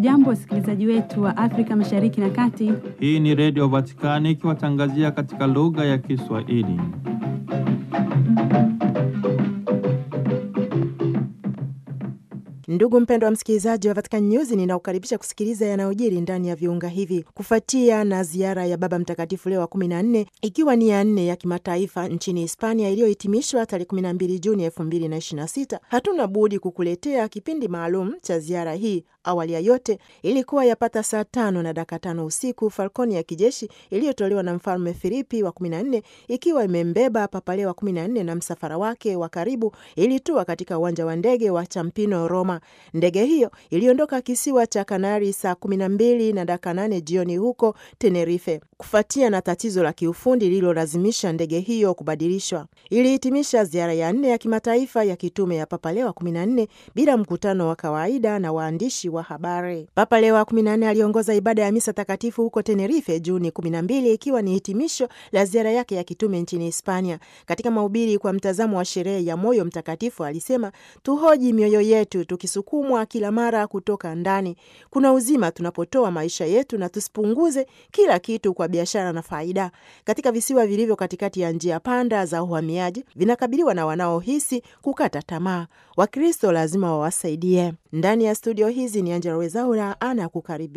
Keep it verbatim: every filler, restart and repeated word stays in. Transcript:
Hamjambo wasikilizaji wetu wa Afrika Mashariki na Kati. Hii ni Radio Vatikani ikiwatangazia katika lugha ya Kiswahili. Ndugu mpendwa msikilizaji wa Vatican News, ninaukaribisha kusikiliza yanayojiri ndani ya viunga hivi. Kufuatia na ziara ya Baba Mtakatifu Leo wa kumi na nne, ikiwa ni ya nne ya kimataifa nchini Hispania iliyohitimishwa tarehe kumi na mbili Juni elfu mbili na ishirini na sita, hatuna budi kukuletea kipindi maalum cha ziara hii. Awali ya yote, ilikuwa yapata saa tano na dakika tano usiku, falkoni ya kijeshi iliyotolewa na Mfalme Filipi wa kumi na nne ikiwa imembeba Papa Leo wa kumi na nne na msafara wake wa karibu ilitua katika uwanja wa ndege wa Champino, Roma. Ndege hiyo iliondoka kisiwa cha Kanari saa kumi na mbili na dakika nane jioni huko Tenerife, kufuatia na tatizo la kiufundi lililolazimisha ndege hiyo kubadilishwa. Ilihitimisha ziara ya nne ya kimataifa ya kitume ya Papa Leo wa kumi na nne bila mkutano wa kawaida na waandishi wa habari. Papa Leo wa kumi na nne aliongoza ibada ya misa takatifu huko Tenerife Juni kumi na mbili, ikiwa ni hitimisho la ziara yake ya kitume nchini Hispania. Katika mahubiri kwa mtazamo wa sherehe ya moyo mtakatifu alisema, tuhoji mioyo yetu tukisukumwa kila mara kutoka ndani. Kuna uzima tunapotoa maisha yetu na tusipunguze kila kitu kwa biashara na faida. Katika visiwa vilivyo katikati ya njia panda za uhamiaji vinakabiliwa na wanaohisi kukata tamaa, Wakristo lazima wawasaidie. Ndani ya studio hizi ni Angela Wezaura ana kukaribia.